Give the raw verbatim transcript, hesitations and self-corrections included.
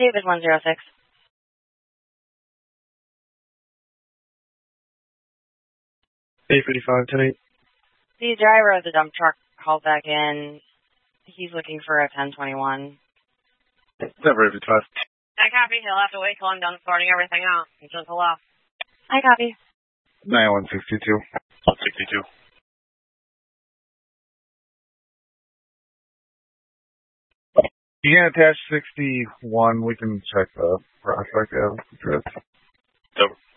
David one zero six. eight fifty-five, ten eight. The driver of the dump truck called back in. He's looking for a ten twenty-one. Never eight fifty-five. I copy. He'll have to wait till I'm done sorting everything out. He's just a left. I copy. nine one sixty-two. sixty-two. You can attach sixty-one. We can check the prospect address. Over.